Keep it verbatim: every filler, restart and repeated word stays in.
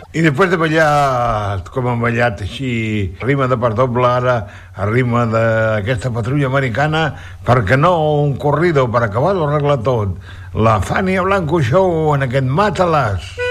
I després de ballar, com han ballat així, rima de per doble, ara a rima d'aquesta patrulla americana, perquè no un corrido per acabar-ho arreglar tot. La Fania Blanco Show en aquest Matalas.